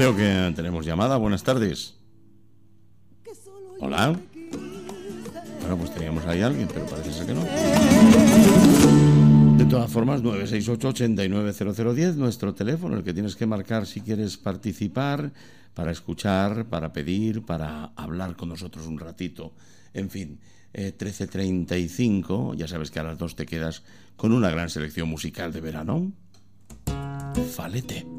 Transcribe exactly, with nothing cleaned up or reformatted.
Creo que tenemos llamada. Buenas tardes. Hola. Bueno, pues teníamos ahí a alguien, pero parece ser que no. De todas formas, nueve seis ocho, ocho nueve cero cero uno cero, nuestro teléfono, el que tienes que marcar si quieres participar, para escuchar, para pedir, para hablar con nosotros un ratito. En fin, eh, trece treinta y cinco, ya sabes que a las dos te quedas con una gran selección musical de verano. Falete.